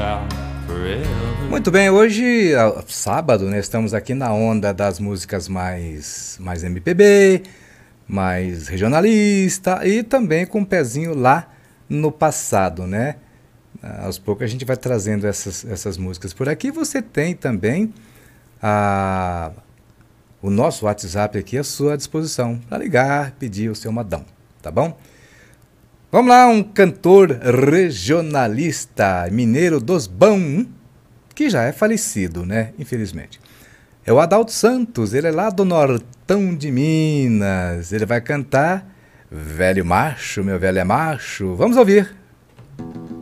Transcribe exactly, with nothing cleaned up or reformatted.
Muito bem, hoje, sábado, né, estamos aqui na onda das músicas mais, mais M P B, mais regionalista e também com um pezinho lá no passado, né? Aos poucos a gente vai trazendo essas, essas músicas por aqui. Você tem também a, o nosso WhatsApp aqui à sua disposição para ligar, pedir o seu modão, tá bom? Vamos lá, um cantor regionalista mineiro dos bão, que já é falecido, né? Infelizmente. É o Adalto Santos, ele é lá do Nortão de Minas. Ele vai cantar Velho Macho, Meu Velho é Macho. Vamos ouvir.